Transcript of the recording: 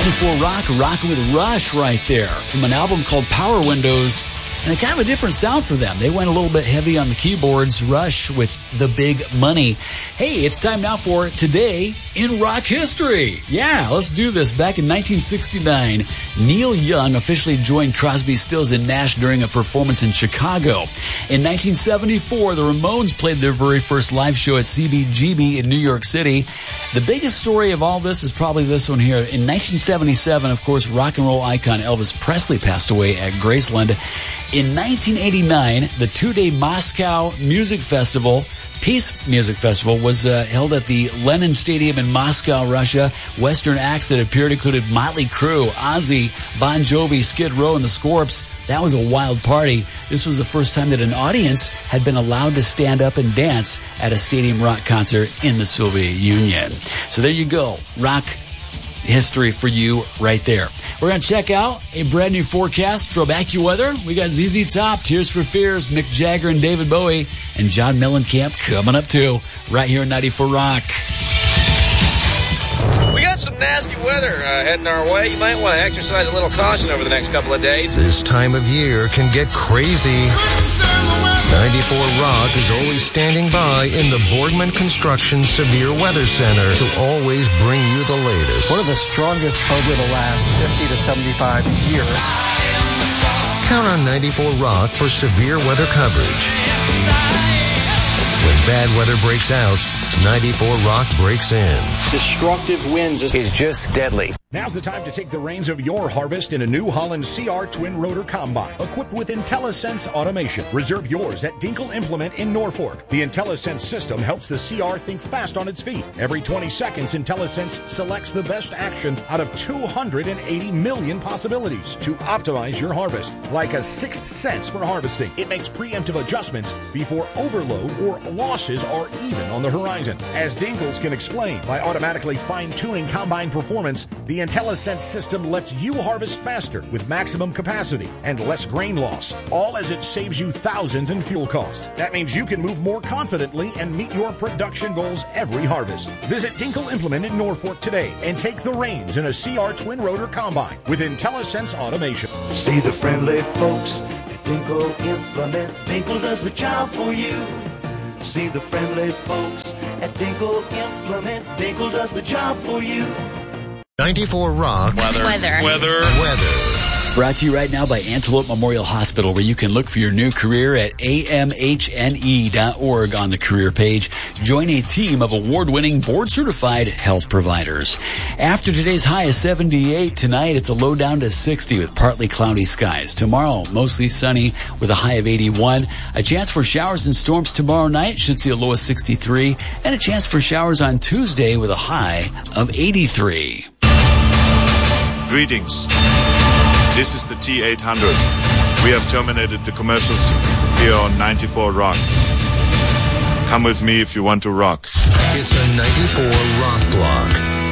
94 Rock, rocking with Rush right there from an album called Power Windows. And kind of a different sound for them. They went a little bit heavy on the keyboards. Rush with The Big Money. Hey, it's time now for Today in Rock History. Yeah, let's do this. Back in 1969, Neil Young officially joined Crosby, Stills, and Nash during a performance in Chicago. In 1974, the Ramones played their very first live show at CBGB in New York City. The biggest story of all this is probably this one here. In 1977, of course, rock and roll icon Elvis Presley passed away at Graceland. In 1989, the two-day Moscow Music Festival, Peace Music Festival, was held at the Lenin Stadium in Moscow, Russia. Western acts that appeared included Motley Crue, Ozzy, Bon Jovi, Skid Row, and the Scorps. That was a wild party. This was the first time that an audience had been allowed to stand up and dance at a stadium rock concert in the Soviet Union. So there you go. Rock history for you right there. We're going to check out a brand new forecast from AccuWeather. We got ZZ Top, Tears for Fears, Mick Jagger and David Bowie, and John Mellencamp coming up too, right here in 94 Rock. We got some nasty weather heading our way. You might want to exercise a little caution over the next couple of days. This time of year can get crazy. 94 Rock is always standing by in the Boardman Construction Severe Weather Center to always bring you the latest. One of the strongest over the last 50 to 75 years. Count on 94 Rock for severe weather coverage. When bad weather breaks out, 94 Rock breaks in. Destructive winds is just deadly. Now's the time to take the reins of your harvest in a New Holland CR Twin Rotor Combine, equipped with IntelliSense automation. Reserve yours at Dinkle Implement in Norfolk. The IntelliSense system helps the CR think fast on its feet. Every 20 seconds, IntelliSense selects the best action out of 280 million possibilities to optimize your harvest. Like a sixth sense for harvesting, it makes preemptive adjustments before overload or losses are even on the horizon. As Dinkles can explain, by automatically fine-tuning combine performance, the IntelliSense system lets you harvest faster with maximum capacity and less grain loss, all as it saves you thousands in fuel cost. That means you can move more confidently and meet your production goals every harvest. Visit Dinkle Implement in Norfolk today and take the reins in a CR Twin Rotor Combine with IntelliSense automation. See the friendly folks at Dinkle Implement. Dinkle does the job for you. See the friendly folks at Dinkle Implement. Dinkle does the job for you. 94 Rock. Weather. Brought to you right now by Antelope Memorial Hospital, where you can look for your new career at amhne.org on the career page. Join a team of award-winning, board-certified health providers. After today's high of 78, tonight it's a low down to 60 with partly cloudy skies. Tomorrow, mostly sunny with a high of 81. A chance for showers and storms tomorrow night. Should see a low of 63. And a chance for showers on Tuesday with a high of 83. Greetings. This is the T800. We have terminated the commercials here on 94 Rock. Come with me if you want to rock. It's a 94 Rock Block.